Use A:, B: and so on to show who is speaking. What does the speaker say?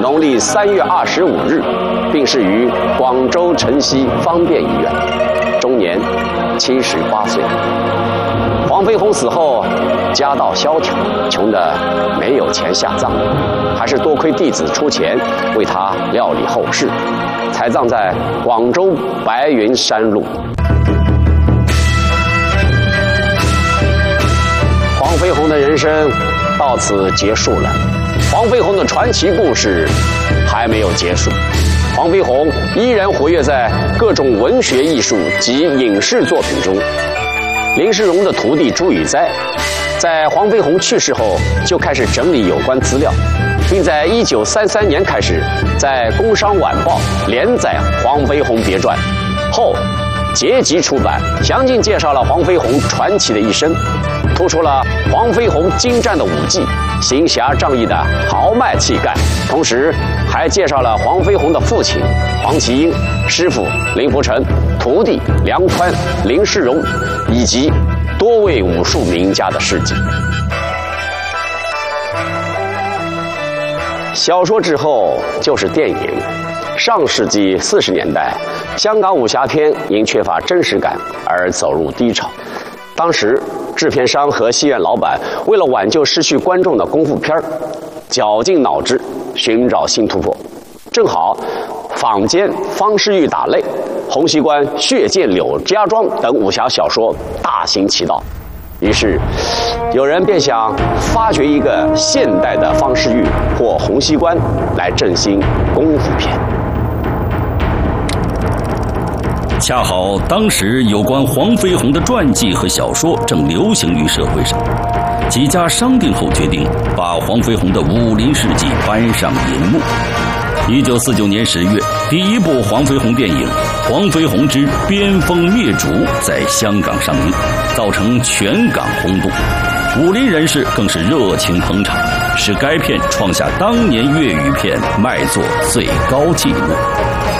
A: 农历3月25日，病逝于广州城西方便医院，终年78岁。黄飞鸿死后，家道萧条，穷得没有钱下葬，还是多亏弟子出钱为他料理后事，才葬在广州白云山路。黄飞鸿的人生到此结束了，黄飞鸿的传奇故事还没有结束。黄飞鸿依然活跃在各种文学艺术及影视作品中。林世荣的徒弟朱宇哉，在黄飞鸿去世后就开始整理有关资料，并在1933年开始在《工商晚报》连载《黄飞鸿别传》，后结集出版，详尽介绍了黄飞鸿传奇的一生，突出了黄飞鸿精湛的武技、行侠仗义的豪迈气概，同时还介绍了黄飞鸿的父亲黄麒英、师傅林福成、徒弟梁宽、林世荣以及多位武术名家的事迹。小说之后就是电影。上世纪40年代，香港武侠片因缺乏真实感而走入低潮。当时制片商和戏院老板为了挽救失去观众的功夫片，绞尽脑汁寻找新突破。正好坊间方世玉打擂、洪熙官血溅柳家庄等武侠小说大行其道，于是有人便想发掘一个现代的方世玉或洪熙官来振兴功夫片。
B: 恰好当时有关黄飞鸿的传记和小说正流行于社会上，几家商定后决定把黄飞鸿的武林事迹搬上银幕。1949年10月，第一部黄飞鸿电影《黄飞鸿之边锋灭主》在香港上映，造成全港轰动，武林人士更是热情捧场，使该片创下当年粤语片卖座最高纪录。